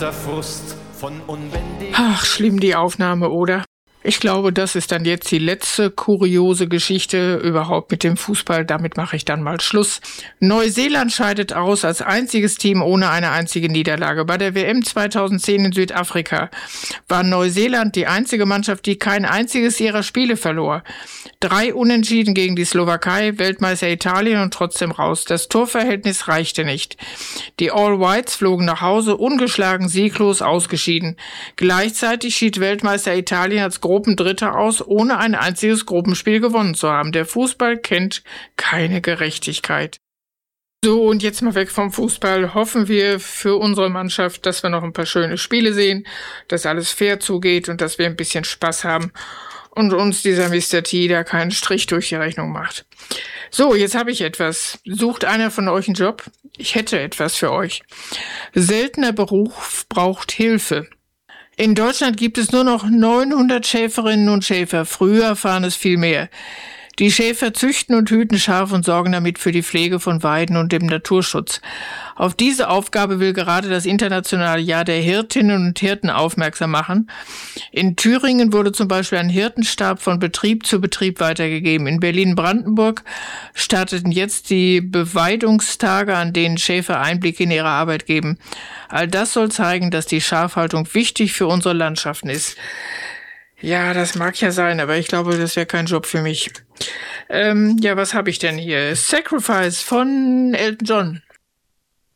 kalter Frust von unbändig. Ach, schlimm die Aufnahme, oder? Ich glaube, das ist dann jetzt die letzte kuriose Geschichte überhaupt mit dem Fußball. Damit mache ich dann mal Schluss. Neuseeland scheidet aus als einziges Team ohne eine einzige Niederlage. Bei der WM 2010 in Südafrika war Neuseeland die einzige Mannschaft, die kein einziges ihrer Spiele verlor. 3 Unentschieden gegen die Slowakei, Weltmeister Italien und trotzdem raus. Das Torverhältnis reichte nicht. Die All Whites flogen nach Hause, ungeschlagen, sieglos, ausgeschieden. Gleichzeitig schied Weltmeister Italien als Gruppendritter aus, ohne ein einziges Gruppenspiel gewonnen zu haben. Der Fußball kennt keine Gerechtigkeit. So, und jetzt mal weg vom Fußball. Hoffen wir für unsere Mannschaft, dass wir noch ein paar schöne Spiele sehen, dass alles fair zugeht und dass wir ein bisschen Spaß haben und uns dieser Mr. T da keinen Strich durch die Rechnung macht. So, jetzt habe ich etwas. Sucht einer von euch einen Job? Ich hätte etwas für euch. Seltener Beruf braucht Hilfe. In Deutschland gibt es nur noch 900 Schäferinnen und Schäfer. Früher waren es viel mehr. Die Schäfer züchten und hüten Schafe und sorgen damit für die Pflege von Weiden und dem Naturschutz. Auf diese Aufgabe will gerade das internationale Jahr der Hirtinnen und Hirten aufmerksam machen. In Thüringen wurde zum Beispiel ein Hirtenstab von Betrieb zu Betrieb weitergegeben. In Berlin-Brandenburg starteten jetzt die Beweidungstage, an denen Schäfer Einblick in ihre Arbeit geben. All das soll zeigen, dass die Schafhaltung wichtig für unsere Landschaften ist. Ja, das mag ja sein, aber ich glaube, das wäre kein Job für mich. Ja, was habe ich denn hier? Sacrifice von Elton John.